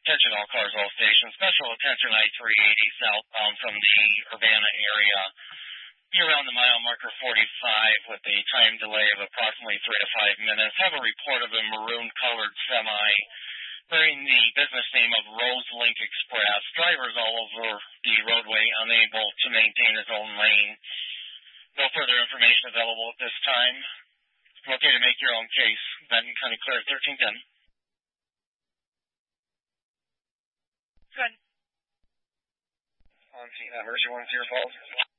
Attention all cars, all stations. Special attention I-380 southbound from the Urbana area. Be around the mile marker 45 with a time delay of approximately 3 to 5 minutes. Have a report of a maroon-colored semi bearing the business name of Rose Link Express. Drivers all over the roadway unable to maintain his own lane. No further information available at this time. Okay to make your own case. Benton County Clear 1310. Good. On scene, emergency 10 falls.